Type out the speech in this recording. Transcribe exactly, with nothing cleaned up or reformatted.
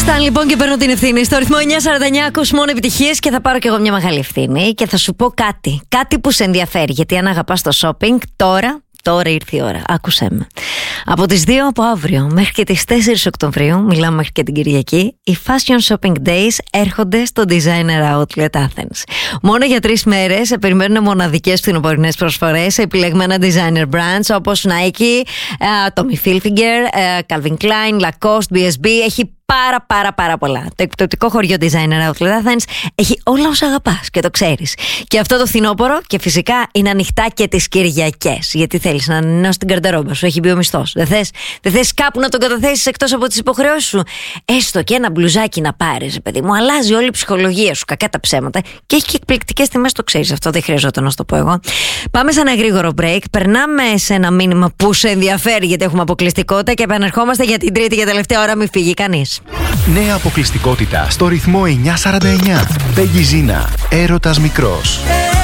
Φτάνει λοιπόν και παίρνω την ευθύνη. Στο ρυθμό εννιά σαράντα εννιά ακούς μόνο επιτυχίες και θα πάρω κι εγώ μια μεγάλη ευθύνη. Και θα σου πω κάτι. Κάτι που σε ενδιαφέρει. Γιατί αν αγαπάς το shopping, τώρα. Τώρα ήρθε η ώρα, άκουσέ με. Από τις δύο από αύριο μέχρι και τις τέσσερις Οκτωβρίου, μιλάμε μέχρι και την Κυριακή, οι Fashion Shopping Days έρχονται στο Designer Outlet Athens. Μόνο για τρεις μέρες περιμένουν μοναδικές φθινοπορεινές προσφορές σε επιλεγμένα designer brands όπως Nike, Tommy Hilfiger, Calvin Klein, Lacoste, μπι ες μπι. Έχει πάρα πάρα πάρα πολλά. Το εκπτωτικό χωριό Designer Outlet Athens έχει όλα όσα αγαπάς και το ξέρεις. Και αυτό το φθινόπωρο και φυσικά είναι ανοιχτά και τις Κυριακές. Γιατί θέλεις να ανανεώσεις την καρτερόμπα σου, έχει μπει ο μισθός. Δεν θες, δεν θες κάπου να τον καταθέσεις εκτός από τις υποχρεώσεις σου. Έστω και ένα μπλουζάκι να πάρεις, παιδί μου, αλλάζει όλη η ψυχολογία σου, κακά τα ψέματα. Και έχει και εκπληκτικές τιμές, το ξέρεις αυτό, δεν χρειαζόταν να σου το πω εγώ. Πάμε σε ένα γρήγορο break. Περνάμε σε ένα μήνυμα που σε ενδιαφέρει γιατί έχουμε αποκλειστικότητα και επανερχόμαστε για την τρίτη και τελευταία ώρα, μην φύγει κανείς. Νέα αποκλειστικότητα στο ρυθμό εννιά σαράντα εννιά. Πέγγι Ζίνα, έρωτας μικρός.